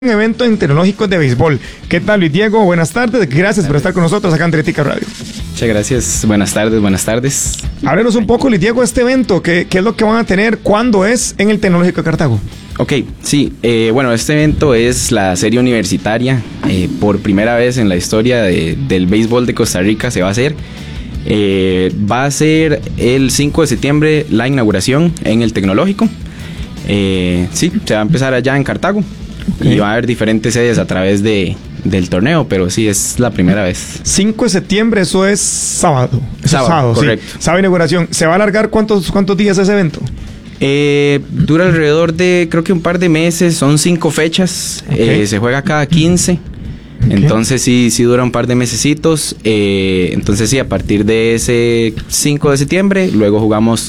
evento en Tecnológicos de Béisbol. ¿Qué tal, Luis Diego? Buenas tardes, gracias por estar con nosotros acá en Atlética Radio. Muchas gracias, buenas tardes. Háblenos un poco, Luis Diego, este evento, ¿qué es lo que van a tener? ¿Cuándo es en el Tecnológico de Cartago? Ok, sí, bueno, este evento es la serie universitaria, por primera vez en la historia del béisbol de Costa Rica se va a hacer. Va a ser el 5 de septiembre la inauguración en el Tecnológico. Sí, se va a empezar allá en Cartago. Okay. Y va a haber diferentes sedes a través del torneo, pero sí, es la primera vez. 5 de septiembre, eso es sábado. Sábado, correcto. Sí. Sábado inauguración. ¿Se va a alargar cuántos días ese evento? Dura alrededor de, creo que un par de meses, son 5 fechas. Okay. Se juega cada 15. Okay. Entonces sí dura un par de mesecitos. Entonces sí, a partir de ese 5 de septiembre, luego jugamos